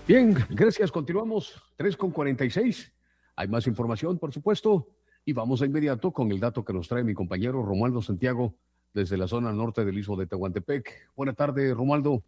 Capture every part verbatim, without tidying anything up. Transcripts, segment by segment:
Bien, gracias. Continuamos. tres con cuarenta y seis. Hay más información, por supuesto. Y vamos de inmediato con el dato que nos trae mi compañero Romualdo Santiago desde la zona norte del istmo de Tehuantepec. Buenas tardes, Romualdo.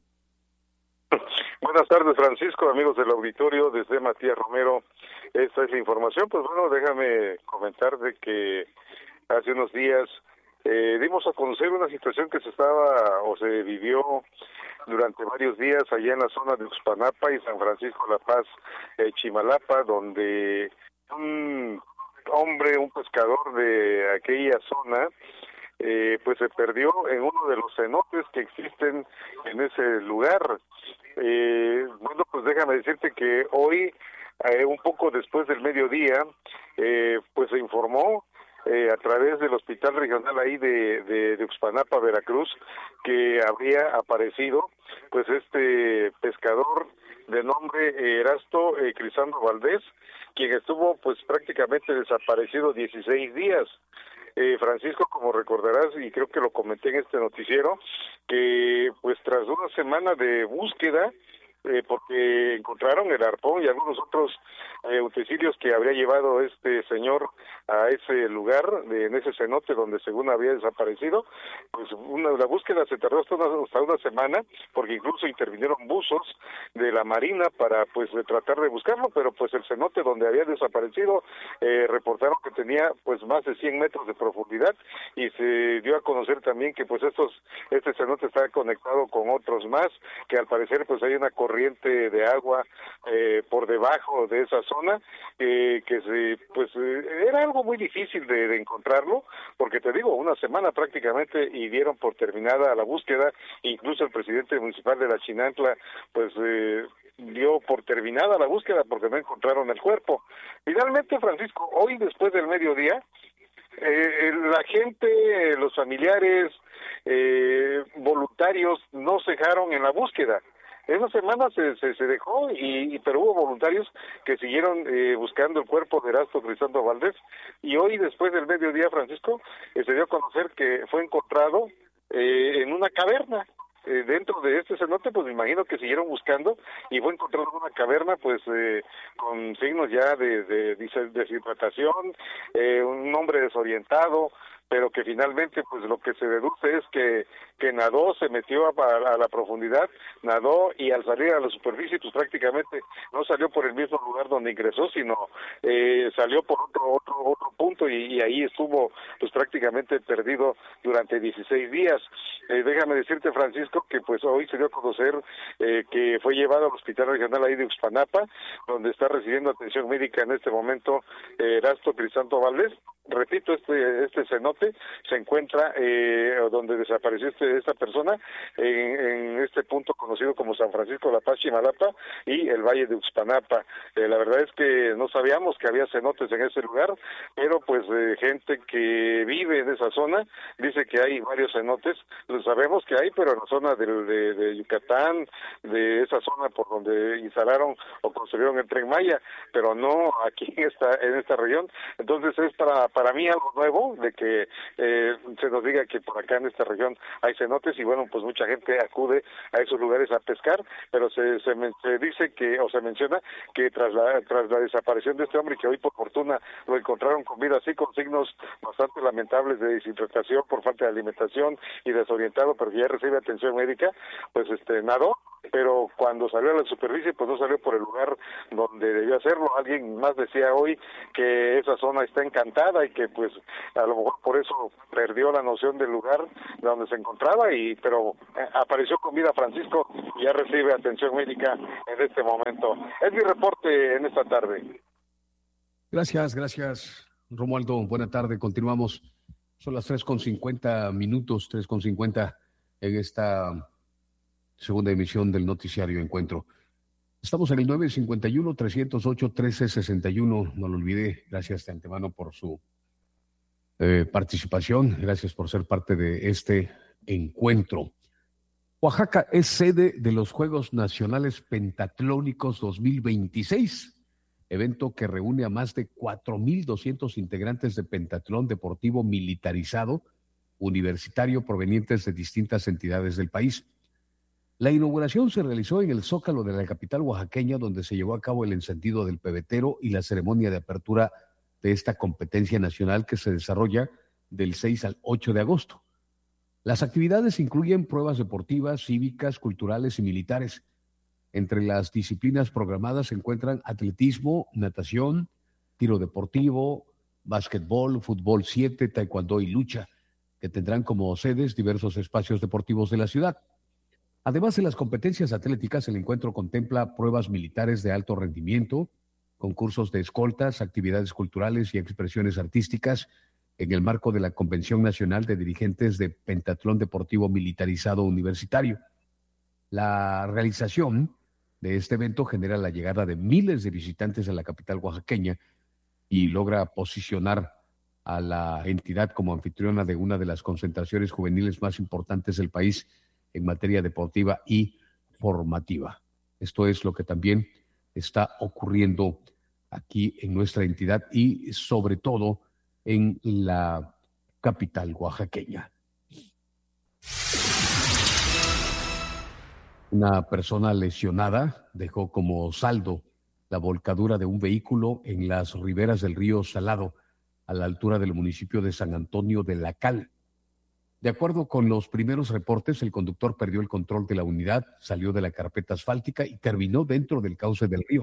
Buenas tardes, Francisco, amigos del auditorio, desde Matías Romero. Esta es la información. Pues bueno, déjame comentar de que hace unos días eh, dimos a conocer una situación que se estaba o se vivió durante varios días allá en la zona de Uxpanapa y San Francisco La Paz, eh, Chimalapa, donde un hombre, un pescador de aquella zona, eh, pues se perdió en uno de los cenotes que existen en ese lugar. Eh, bueno, pues déjame decirte que hoy, eh, un poco después del mediodía, eh, pues se informó eh, a través del hospital regional ahí de, de, de Uxpanapa, Veracruz, que habría aparecido pues este pescador de nombre Erasto eh, Crisando Valdés, quien estuvo pues prácticamente desaparecido dieciséis días. Eh, Francisco, como recordarás, y creo que lo comenté en este noticiero, que pues tras una semana de búsqueda, eh, porque encontraron el arpón y algunos otros eh, utensilios que habría llevado este señor a ese lugar, de, en ese cenote donde según había desaparecido, pues una, la búsqueda se tardó hasta una, hasta una semana, porque incluso intervinieron buzos de la Marina para pues de tratar de buscarlo, pero pues el cenote donde había desaparecido eh, reportaron que tenía pues más de cien metros de profundidad, y se dio a conocer también que pues estos este cenote está conectado con otros más, que al parecer pues hay una corriente de agua eh, por debajo de esa zona, eh, que se pues eh, era algo muy difícil de, de encontrarlo, porque te digo, una semana prácticamente y dieron por terminada la búsqueda. Incluso el presidente municipal de la Chinantla pues eh, dio por terminada la búsqueda porque no encontraron el cuerpo. Finalmente, Francisco, hoy después del mediodía, eh, la gente, los familiares, eh, voluntarios no cejaron en la búsqueda. Esa semana se, se, se dejó, y, y pero hubo voluntarios que siguieron eh, buscando el cuerpo de Erasto Crisando Valdés, y hoy después del mediodía, Francisco, eh, se dio a conocer que fue encontrado eh, en una caverna. Eh, dentro de este cenote, pues me imagino que siguieron buscando y fue encontrado en una caverna pues eh, con signos ya de, de, de deshidratación, eh, un hombre desorientado, pero que finalmente pues lo que se deduce es que, que nadó, se metió a, a la profundidad, nadó, y al salir a la superficie pues prácticamente no salió por el mismo lugar donde ingresó, sino eh, salió por otro otro otro punto, y, y ahí estuvo pues prácticamente perdido durante dieciséis días. Eh, déjame decirte, Francisco, que pues hoy se dio a conocer eh, que fue llevado al hospital regional ahí de Uxpanapa, donde está recibiendo atención médica en este momento eh, Erasto Crisando Valdés. Repito, este este cenote se encuentra eh, donde desapareció este, esta persona, en, en este punto conocido como San Francisco La Paz, Chimalapa, y el Valle de Uxpanapa. Eh, la verdad es que no sabíamos que había cenotes en ese lugar, pero pues eh, gente que vive en esa zona dice que hay varios cenotes. Lo sabemos que hay, pero en la zona de, de, de Yucatán, de esa zona por donde instalaron o construyeron el Tren Maya, pero no aquí en esta en esta región. Entonces es para para mí algo nuevo de que eh, se nos diga que por acá en esta región hay cenotes, y bueno, pues mucha gente acude a esos lugares a pescar, pero se, se, se dice que, o se menciona que tras la tras la desaparición de este hombre, que hoy por fortuna lo encontraron con vida, así con signos bastante lamentables de deshidratación por falta de alimentación y desorientado, pero que ya recibe atención médica, pues este nadó, pero cuando salió a la superficie pues no salió por el lugar donde debió hacerlo. Alguien más decía hoy que esa zona está encantada y que pues a lo mejor por eso perdió la noción del lugar donde se encontraba, y pero eh, apareció con vida, Francisco, y ya recibe atención médica en este momento. Es mi reporte en esta tarde. Gracias, gracias, Romualdo. Buena tarde, continuamos. Son las tres con cincuenta minutos, tres con cincuenta en esta segunda emisión del noticiario Encuentro. Estamos en el nueve cinco uno, tres cero ocho, uno tres seis uno. No lo olvide, gracias de antemano por su eh, participación. Gracias por ser parte de este encuentro. Oaxaca es sede de los Juegos Nacionales Pentatlónicos dos mil veintiséis, evento que reúne a más de cuatro mil doscientos integrantes de pentatlón deportivo militarizado universitario provenientes de distintas entidades del país. La inauguración se realizó en el Zócalo de la capital oaxaqueña, donde se llevó a cabo el encendido del pebetero y la ceremonia de apertura de esta competencia nacional que se desarrolla del seis al ocho de agosto. Las actividades incluyen pruebas deportivas, cívicas, culturales y militares. Entre las disciplinas programadas se encuentran atletismo, natación, tiro deportivo, básquetbol, fútbol siete, taekwondo y lucha, que tendrán como sedes diversos espacios deportivos de la ciudad. Además de las competencias atléticas, el encuentro contempla pruebas militares de alto rendimiento, concursos de escoltas, actividades culturales y expresiones artísticas en el marco de la Convención Nacional de Dirigentes de Pentatlón Deportivo Militarizado Universitario. La realización de este evento genera la llegada de miles de visitantes a la capital oaxaqueña y logra posicionar a la entidad como anfitriona de una de las concentraciones juveniles más importantes del país en materia deportiva y formativa. Esto es lo que también está ocurriendo aquí en nuestra entidad y sobre todo en la capital oaxaqueña. Una persona lesionada dejó como saldo la volcadura de un vehículo en las riberas del río Salado, a la altura del municipio de San Antonio de la Cal. De acuerdo con los primeros reportes, el conductor perdió el control de la unidad, salió de la carpeta asfáltica y terminó dentro del cauce del río,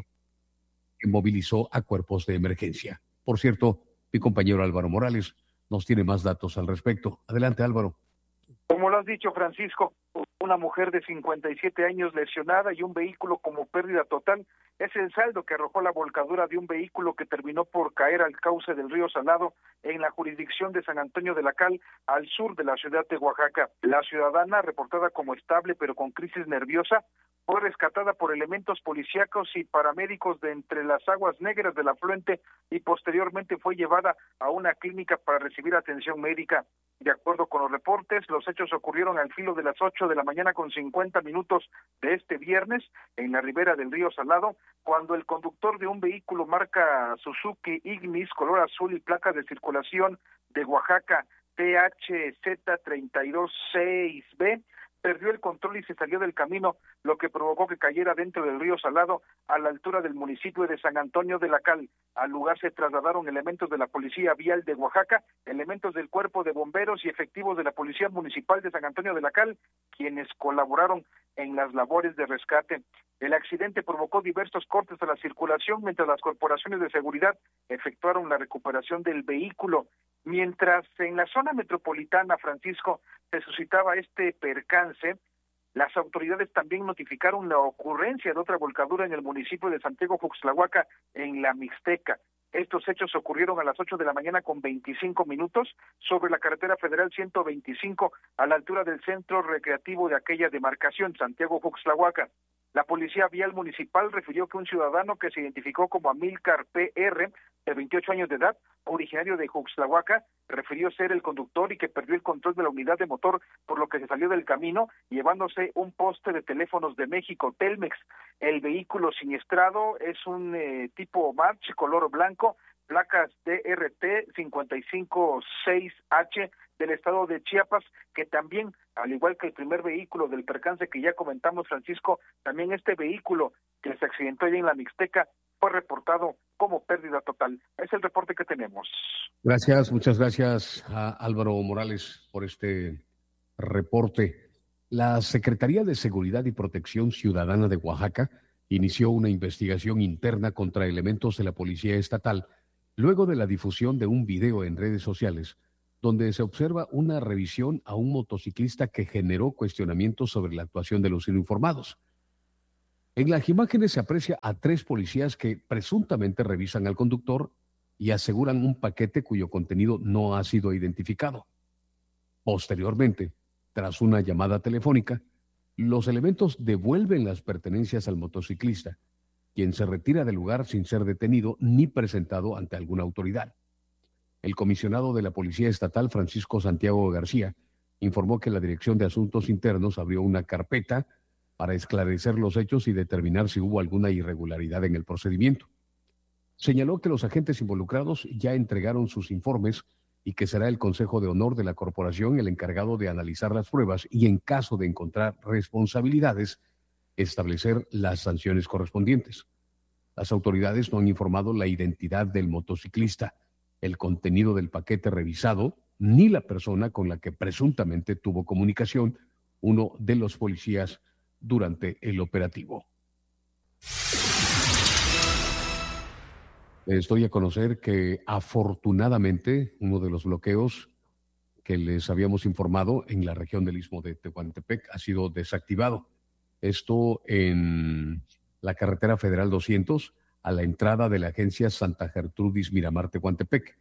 que movilizó a cuerpos de emergencia. Por cierto, mi compañero Álvaro Morales nos tiene más datos al respecto. Adelante, Álvaro. Como lo has dicho, Francisco, una mujer de cincuenta y siete años lesionada y un vehículo como pérdida total es el saldo que arrojó la volcadura de un vehículo que terminó por caer al cauce del río Salado en la jurisdicción de San Antonio de la Cal, al sur de la ciudad de Oaxaca. La ciudadana, reportada como estable pero con crisis nerviosa, fue rescatada por elementos policíacos y paramédicos de entre las aguas negras del afluente y posteriormente fue llevada a una clínica para recibir atención médica. De acuerdo con los reportes, los hechos ocurrieron al filo de las ocho de la mañana con cincuenta minutos de este viernes en la ribera del río Salado, cuando el conductor de un vehículo marca Suzuki Ignis color azul y placa de circulación de Oaxaca T H Z treinta y dos seis B perdió el control y se salió del camino, lo que provocó que cayera dentro del río Salado a la altura del municipio de San Antonio de la Cal. Al lugar se trasladaron elementos de la Policía Vial de Oaxaca, elementos del Cuerpo de Bomberos y efectivos de la Policía Municipal de San Antonio de la Cal, quienes colaboraron en las labores de rescate. El accidente provocó diversos cortes a la circulación mientras las corporaciones de seguridad efectuaron la recuperación del vehículo. Mientras en la zona metropolitana, Francisco, se suscitaba este percance, las autoridades también notificaron la ocurrencia de otra volcadura en el municipio de Santiago Juxtlahuaca, en la Mixteca. Estos hechos ocurrieron a las ocho de la mañana con veinticinco minutos sobre la carretera federal ciento veinticinco a la altura del centro recreativo de aquella demarcación, Santiago Juxtlahuaca. La Policía Vial Municipal refirió que un ciudadano que se identificó como Amílcar P R, de veintiocho años de edad, originario de Juxtlahuaca, refirió ser el conductor y que perdió el control de la unidad de motor, por lo que se salió del camino, llevándose un poste de teléfonos de México, Telmex. El vehículo siniestrado es un eh, tipo March, color blanco, placas D R T cincuenta y cinco seis H del estado de Chiapas, que también, al igual que el primer vehículo del percance que ya comentamos, Francisco, también este vehículo que se accidentó allá en la Mixteca fue reportado como pérdida total. Es el reporte que tenemos. Gracias, muchas gracias a Álvaro Morales por este reporte. La Secretaría de Seguridad y Protección Ciudadana de Oaxaca inició una investigación interna contra elementos de la Policía Estatal luego de la difusión de un video en redes sociales donde se observa una revisión a un motociclista que generó cuestionamientos sobre la actuación de los uniformados. En las imágenes se aprecia a tres policías que presuntamente revisan al conductor y aseguran un paquete cuyo contenido no ha sido identificado. Posteriormente, tras una llamada telefónica, los elementos devuelven las pertenencias al motociclista, quien se retira del lugar sin ser detenido ni presentado ante alguna autoridad. El comisionado de la Policía Estatal, Francisco Santiago García, informó que la Dirección de Asuntos Internos abrió una carpeta para esclarecer los hechos y determinar si hubo alguna irregularidad en el procedimiento. Señaló que los agentes involucrados ya entregaron sus informes y que será el Consejo de Honor de la corporación el encargado de analizar las pruebas y, en caso de encontrar responsabilidades, establecer las sanciones correspondientes. Las autoridades no han informado la identidad del motociclista, el contenido del paquete revisado, ni la persona con la que presuntamente tuvo comunicación uno de los policías durante el operativo. Les doy a conocer que afortunadamente uno de los bloqueos que les habíamos informado en la región del Istmo de Tehuantepec ha sido desactivado. Esto en la carretera federal doscientos a la entrada de la agencia Santa Gertrudis Miramar Tehuantepec.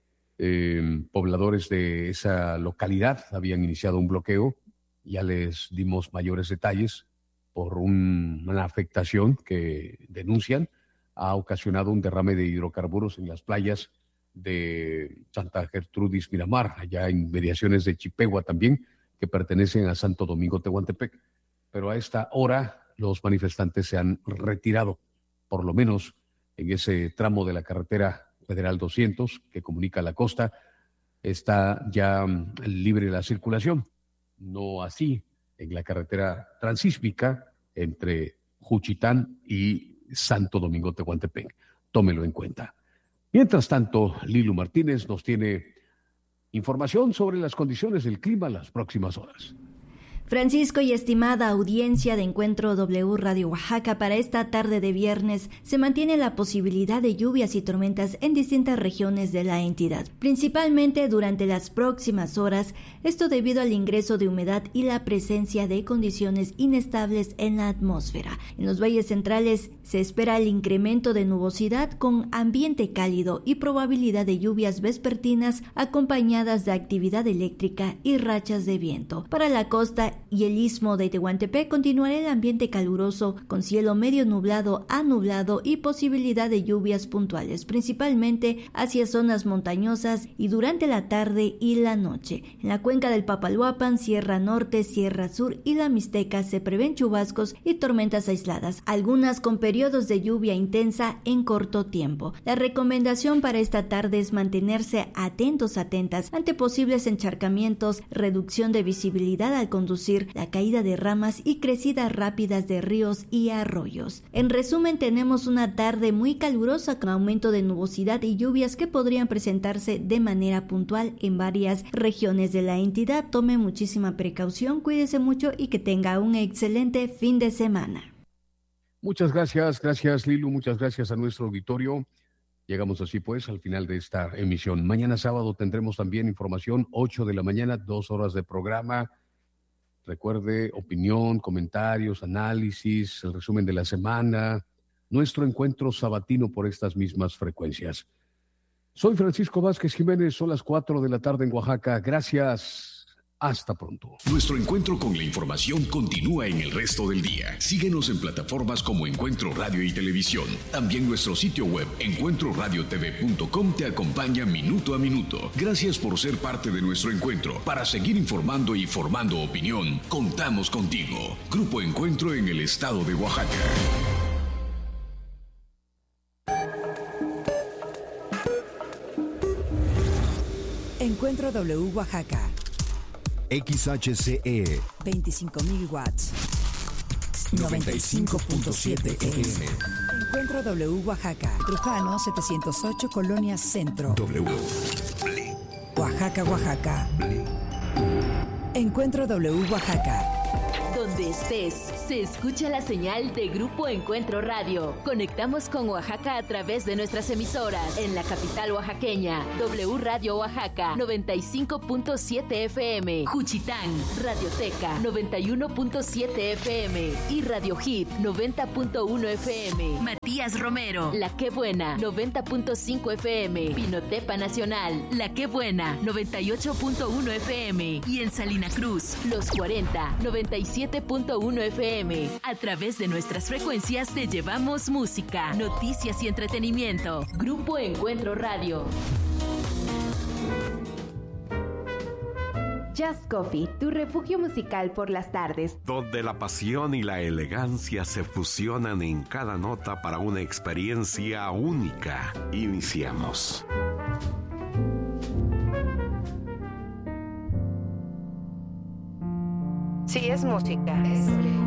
Eh, pobladores de esa localidad habían iniciado un bloqueo. Ya les dimos mayores detalles por un, una afectación que denuncian ha ocasionado un derrame de hidrocarburos en las playas de Santa Gertrudis Miramar, allá en inmediaciones de Chipegua también, que pertenecen a Santo Domingo Tehuantepec. Pero a esta hora los manifestantes se han retirado, por lo menos en ese tramo de la carretera federal doscientos que comunica la costa, está ya libre la circulación. No así en la carretera transísmica entre Juchitán y Santo Domingo Tehuantepec. Tómelo en cuenta. Mientras tanto, Lilu Martínez nos tiene información sobre las condiciones del clima las próximas horas. Francisco y estimada audiencia de Encuentro W Radio Oaxaca, para esta tarde de viernes se mantiene la posibilidad de lluvias y tormentas en distintas regiones de la entidad, principalmente durante las próximas horas, esto debido al ingreso de humedad y la presencia de condiciones inestables en la atmósfera. En los valles centrales se espera el incremento de nubosidad con ambiente cálido y probabilidad de lluvias vespertinas acompañadas de actividad eléctrica y rachas de viento. Para la costa y el Istmo de Tehuantepec continuará el ambiente caluroso con cielo medio nublado a nublado y posibilidad de lluvias puntuales, principalmente hacia zonas montañosas y durante la tarde y la noche. En la cuenca del Papaloapan, Sierra Norte, Sierra Sur y la Mixteca se prevén chubascos y tormentas aisladas, algunas con periodos de lluvia intensa en corto tiempo. La recomendación para esta tarde es mantenerse atentos, atentas ante posibles encharcamientos, reducción de visibilidad al conducir, la caída de ramas y crecidas rápidas de ríos y arroyos. En resumen, tenemos una tarde muy calurosa con aumento de nubosidad y lluvias que podrían presentarse de manera puntual en varias regiones de la entidad. Tome muchísima precaución, cuídese mucho y que tenga un excelente fin de semana. Muchas gracias, gracias Lilu, muchas gracias a nuestro auditorio. Llegamos así pues al final de esta emisión. Mañana sábado tendremos también información, ocho de la mañana, dos horas de programa. Recuerde, opinión, comentarios, análisis, el resumen de la semana, nuestro encuentro sabatino por estas mismas frecuencias. Soy Francisco Vázquez Jiménez, son las cuatro de la tarde en Oaxaca. Gracias. Hasta pronto. Nuestro encuentro con la información continúa en el resto del día. Síguenos en plataformas como Encuentro Radio y Televisión. También nuestro sitio web encuentro radio t v punto com te acompaña minuto a minuto. Gracias por ser parte de nuestro encuentro. Para seguir informando y formando opinión, contamos contigo. Grupo Encuentro en el estado de Oaxaca. Encuentro W Oaxaca. X H C E veinticinco mil watts. noventa y cinco punto siete F M. Encuentro W Oaxaca. Trujano setecientos ocho, Colonia Centro. W. Oaxaca, Oaxaca. Encuentro W Oaxaca. Donde estés, se escucha la señal de Grupo Encuentro Radio. Conectamos con Oaxaca a través de nuestras emisoras. En la capital oaxaqueña, W Radio Oaxaca, noventa y cinco punto siete F M. Juchitán, Radioteca, noventa y uno punto siete F M. Y Radio Hip, noventa punto uno F M. Matías Romero, La Qué Buena, noventa punto cinco F M. Pinotepa Nacional, La Qué Buena, noventa y ocho punto uno F M. Y en Salina Cruz, Los cuarenta, noventa y siete punto uno F M. A través de nuestras frecuencias te llevamos música, noticias y entretenimiento. Grupo Encuentro Radio. Jazz Coffee, tu refugio musical por las tardes. Donde la pasión y la elegancia se fusionan en cada nota para una experiencia única. Iniciamos. Sí, es música. Es